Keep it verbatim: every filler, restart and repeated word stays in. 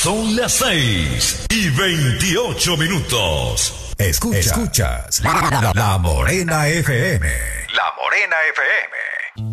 Son las seis y veintiocho minutos. Escuchas, Escuchas la, la, la Morena F M. La Morena F M.